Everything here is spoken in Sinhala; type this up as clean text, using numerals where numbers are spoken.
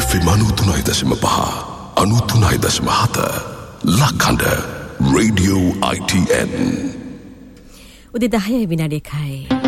FM 93.5 93.7 ලක්කඳ Radio ITN උදේ 10 විනාඩි 1යි